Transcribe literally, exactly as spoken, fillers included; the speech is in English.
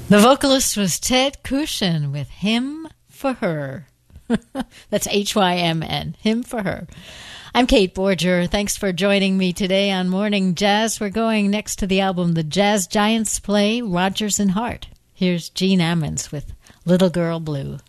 The vocalist was Ted Cushion with Hymn for Her. That's H Y M N, Hymn for Her. I'm Kate Borger. Thanks for joining me today on Morning Jazz. We're going next to the album The Jazz Giants Play Rodgers and Hart. Here's Gene Ammons with Little Girl Blue.